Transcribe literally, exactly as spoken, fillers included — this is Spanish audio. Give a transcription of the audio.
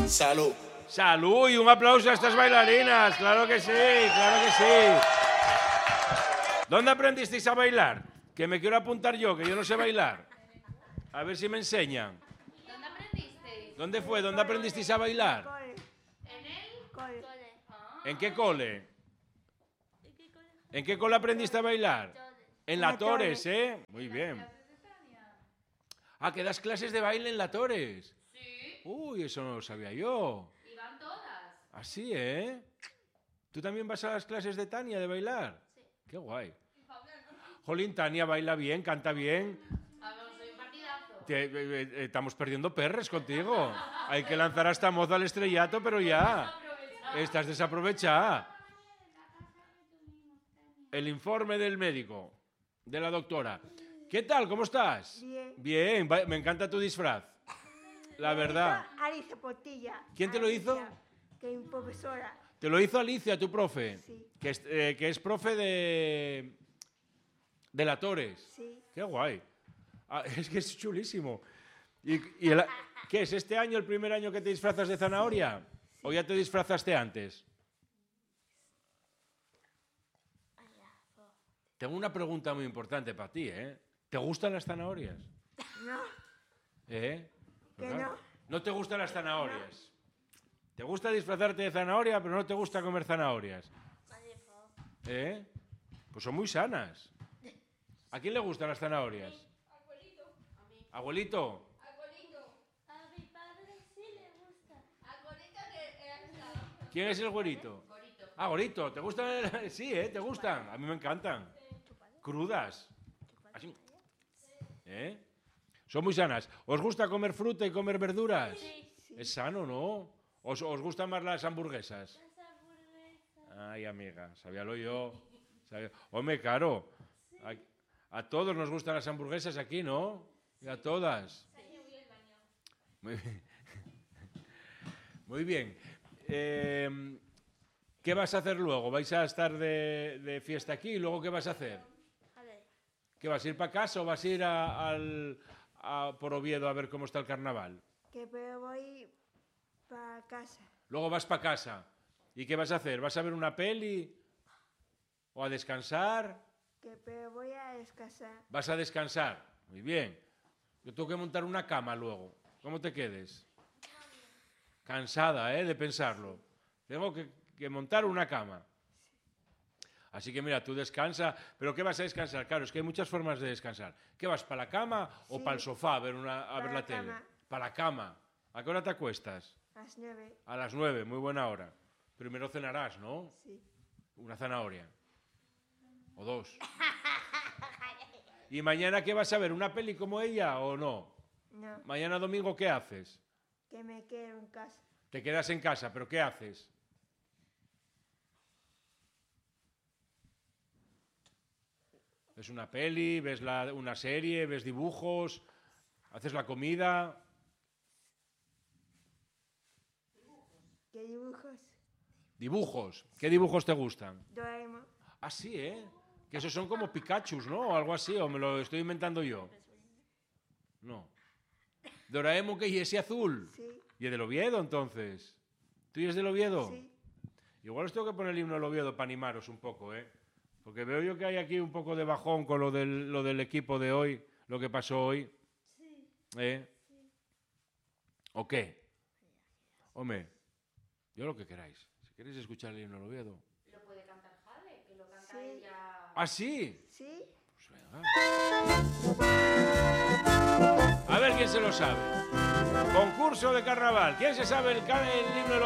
Salud. Salud y un aplauso a estas bailarinas, claro que sí, claro que sí. ¿Dónde aprendisteis a bailar? Que me quiero apuntar yo, que yo no sé bailar. A ver si me enseñan. ¿Dónde aprendisteis? ¿Dónde fue? ¿Dónde aprendisteis a bailar? ¿En el Cole. Ah. ¿En qué cole? ¿En qué cole aprendiste a bailar? En la Torres, ¿eh? Muy bien. Ah, que das clases de baile en la Torres. Sí. Uy, eso no lo sabía yo. Y van todas. Así, ¿eh? ¿Tú también vas a las clases de Tania de bailar? Sí. Qué guay. Jolín, Tania baila bien, canta bien. A ver, soy un partidazo. Te- eh, eh, estamos perdiendo perres contigo. Hay que lanzar a esta moza al estrellato, pero ya. Estás desaprovechada. El informe del médico, de la doctora. ¿Qué tal? ¿Cómo estás? Bien. Bien, va- me encanta tu disfraz. La verdad. Alicia Portilla. ¿Quién te lo hizo? Alicia, que es mi profesora. Te lo hizo Alicia, tu profe. Sí. Que es, eh, que es profe de. de la Torres. Sí. Qué guay. Ah, es que es chulísimo. ¿Y, y el- qué es este año el primer año que te disfrazas de zanahoria? ¿O ya te disfrazaste antes? Tengo una pregunta muy importante para ti, ¿eh? ¿Te gustan las zanahorias? No, ¿Eh? que ¿Verdad? no. No te gustan las zanahorias. Te gusta disfrazarte de zanahoria, pero no te gusta comer zanahorias. ¿Eh? Pues son muy sanas. ¿A quién le gustan las zanahorias? Abuelito. A mi padre sí le gusta. ¿Quién es el güerito? Ah, Gorito. ¿Te gustan? el- Sí, ¿eh? ¿Te gustan? A mí me encantan. Crudas. Así. ¿Eh? Son muy sanas. ¿Os gusta comer fruta y comer verduras? Es sano, ¿no? ¿Os, os gustan más las hamburguesas? Las hamburguesas. Ay, amiga, sabíalo yo. Sabía- Hombre, claro. A, a todos nos gustan las hamburguesas aquí, ¿no? Y a todas. Muy bien. Muy bien. Eh, ¿Qué vas a hacer luego? ¿Vais a estar de, de fiesta aquí y luego qué vas a hacer? A ver. ¿Qué vas a ir para casa o vas a ir a- al, a- por Oviedo a ver cómo está el carnaval? Que pero voy para casa. Luego vas para casa. ¿Y qué vas a hacer? ¿Vas a ver una peli? ¿O a descansar? Que pero voy a descansar. ¿Vas a descansar? Muy bien. Yo tengo que montar una cama luego. ¿Cómo te quedes? Cansada, ¿eh? De pensarlo. Tengo que, que montar una cama. Así que mira, tú descansa. ¿Pero qué vas a descansar? Claro, es que hay muchas formas de descansar. ¿Qué vas, para la cama o Sí. para el sofá a ver, una, a ver Para la la tele? cama. Para la cama. ¿A qué hora te acuestas? A las nueve. A las nueve, muy buena hora. Primero cenarás, ¿no? Sí. Una zanahoria. O dos. ¿Y mañana qué vas a ver? ¿Una peli como ella o no? No, Mañana domingo, ¿qué haces? que me quedo en casa. Te quedas en casa, pero ¿qué haces? ¿Ves una peli? ¿Ves la- una serie? ¿Ves dibujos? ¿Haces la comida? ¿Qué dibujos? ¿Dibujos? ¿Qué dibujos te gustan? Doraemon. Ah, sí, ¿eh? Que esos son como Pikachus, ¿no? O algo así, o me lo estoy inventando yo. No. Doraemon, que y ese azul. Sí. ¿Y es del Oviedo, entonces? ¿Tú y es del Oviedo? Sí. Igual os tengo que poner el himno del Oviedo para animaros un poco, ¿eh? Porque veo yo que hay aquí un poco de bajón con lo del, lo del equipo de hoy, lo que pasó hoy. Sí. ¿Eh? ¿O qué? Hombre, yo lo que queráis. Si queréis escuchar el himno del Oviedo. Lo puede cantar Jale, que lo canta Sí. ella. ¿Ah, sí? Sí. Pues venga. A ver quién se lo sabe. Concurso de carnaval. ¿Quién se sabe el, ca- el himno del